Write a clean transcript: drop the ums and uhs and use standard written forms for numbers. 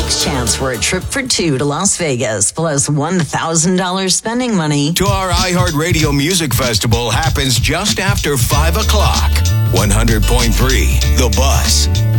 next chance for a trip for two to Las Vegas, plus $1,000 spending money. To our iHeartRadio Music Festival happens just after 5 o'clock. 100.3 The Buzz.